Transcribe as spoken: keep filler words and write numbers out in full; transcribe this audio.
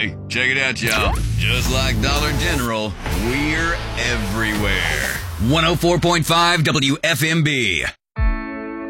Hey, check it out, y'all. Just like Dollar General, we're everywhere. one oh four point five W F M B.